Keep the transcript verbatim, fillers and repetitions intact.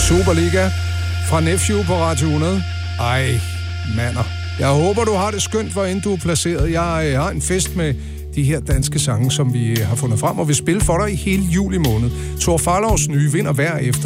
Superliga fra Nephew på Radio hundrede. Ej, mander. Jeg håber, du har det skønt, hvor end du er placeret. Jeg har en fest med de her danske sange, som vi har fundet frem, og vil spille for dig i hele juli måned. Thor Farlovs nye Vind og Vejr efter